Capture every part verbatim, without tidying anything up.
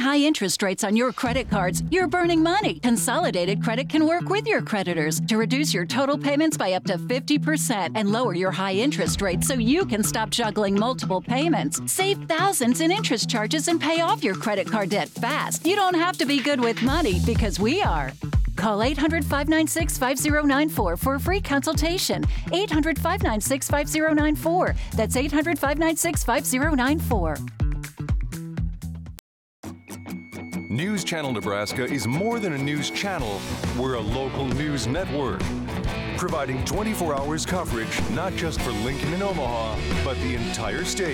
high interest rates on your credit cards, you're burning money. Consolidated Credit can work with your creditors to reduce your total payments by up to fifty percent and lower your high interest rates so you can stop juggling multiple payments. Save thousands in interest charges and pay off your credit card debt fast. You don't have to be good with money because we are. Call eight hundred, five nine six, five zero nine four for a free consultation. eight hundred, five nine six, five zero nine four. That's eight hundred, five nine six, five zero nine four. News Channel Nebraska is more than a news channel. We're a local news network, providing twenty-four hours coverage, not just for Lincoln and Omaha, but the entire state.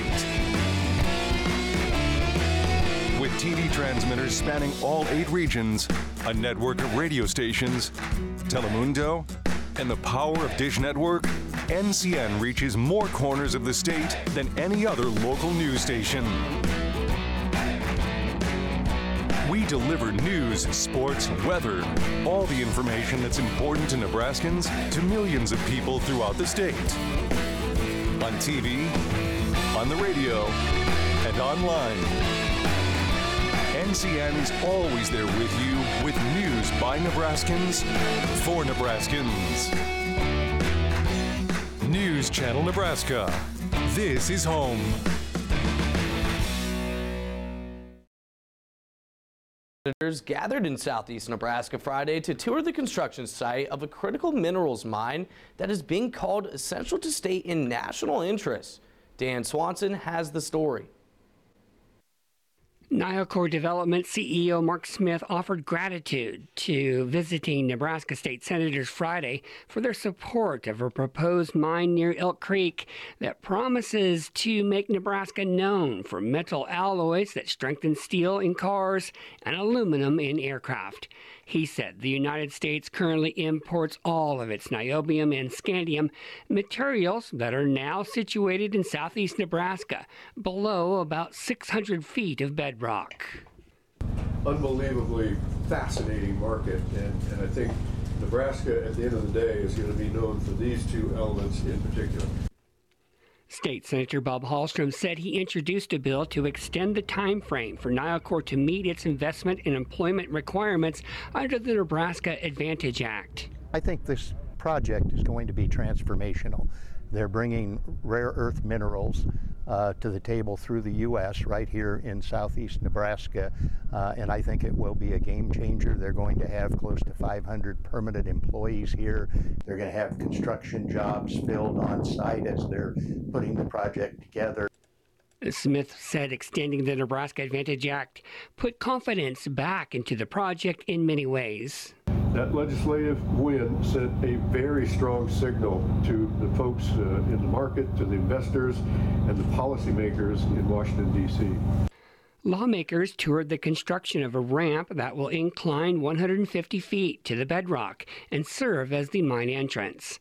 With T V transmitters spanning all eight regions, a network of radio stations, Telemundo, and the power of Dish Network, N C N reaches more corners of the state than any other local news station. We deliver news, sports, weather, all the information that's important to Nebraskans to millions of people throughout the state. On T V, on the radio, and online. N C N is always there with you with news by Nebraskans for Nebraskans. News Channel Nebraska. This is home. Visitors gathered in southeast Nebraska Friday to tour the construction site of a critical minerals mine that is being called essential to state and national interest. Dan Swanson has the story. NioCor Development C E O Mark Smith offered gratitude to visiting Nebraska State Senators Friday for their support of a proposed mine near Elk Creek that promises to make Nebraska known for metal alloys that strengthen steel in cars and aluminum in aircraft. He said the United States currently imports all of its niobium and scandium materials that are now situated in southeast Nebraska, below about six hundred feet of bedrock. Unbelievably fascinating market, and, and I think Nebraska at the end of the day is going to be known for these two elements in particular. State Senator Bob Hallstrom said he introduced a bill to extend the time frame for NioCor to meet its investment and employment requirements under the Nebraska Advantage Act. I think this project is going to be transformational. They're bringing rare earth minerals uh, to the table through the U S right here in southeast Nebraska, uh, and I think it will be a game changer. They're going to have close to five hundred permanent employees here. They're going to have construction jobs filled on site as they're putting the project together. Smith said extending the Nebraska Advantage Act put confidence back into the project in many ways. That legislative win sent a very strong signal to the folks uh, in the market, to the investors, and the policymakers in Washington, D C Lawmakers toured the construction of a ramp that will incline one hundred fifty feet to the bedrock and serve as the mine entrance.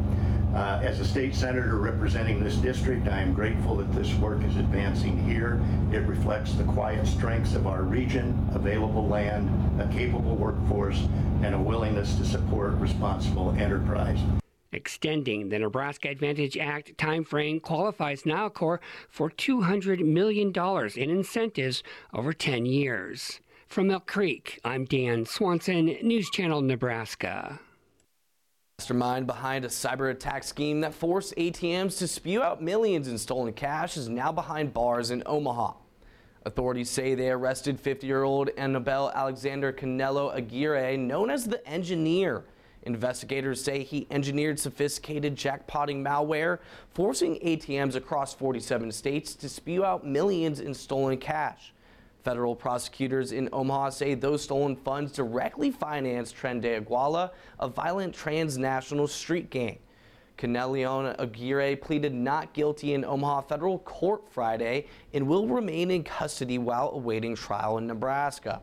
Uh, as a state senator representing this district, I am grateful that this work is advancing here. It reflects the quiet strengths of our region, available land, a capable workforce, and a willingness to support responsible enterprise. Extending the Nebraska Advantage Act timeframe qualifies NioCor for two hundred million dollars in incentives over ten years. From Elk Creek, I'm Dan Swanson, News Channel Nebraska. Mastermind behind a cyber attack scheme that forced A T Ms to spew out millions in stolen cash is now behind bars in Omaha. Authorities say they arrested fifty-year-old Annabelle Alexander Canelo Aguirre, known as the Engineer. Investigators say he engineered sophisticated jackpotting malware, forcing A T Ms across forty-seven states to spew out millions in stolen cash. Federal prosecutors in Omaha say those stolen funds directly financed Tren de Iguala, a violent transnational street gang. Canelo Aguirre pleaded not guilty in Omaha federal court Friday and will remain in custody while awaiting trial in Nebraska.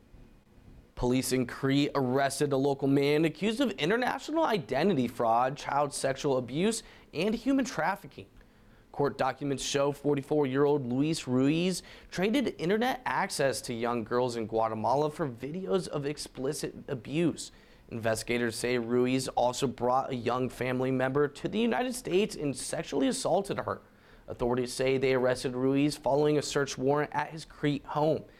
Police in Cree arrested a local man accused of international identity fraud, child sexual abuse, and human trafficking. Court documents show forty-four-year-old Luis Ruiz traded internet access to young girls in Guatemala for videos of explicit abuse. Investigators say Ruiz also brought a young family member to the United States and sexually assaulted her. Authorities say they arrested Ruiz following a search warrant at his Crete home.